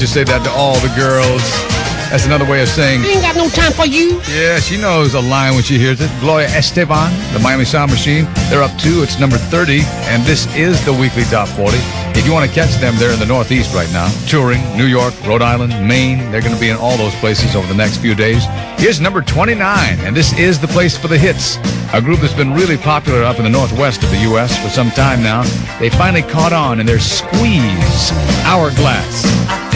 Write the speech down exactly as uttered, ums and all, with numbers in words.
Just say that to all the girls. That's another way of saying, I ain't got no time for you. yeah, she knows a line when she hears it. Gloria Estefan, the Miami Sound Machine. They're up two. It's number thirty, and this is the weekly Top forty. If you want to catch them, they're in the Northeast right now, touring New York, Rhode Island, Maine. They're going to be in all those places over the next few days. Here's number twenty-nine, and this is the place for the hits. A group that's been really popular up in the northwest of the U S for some time now. They finally caught on in their Squeeze, Hourglass.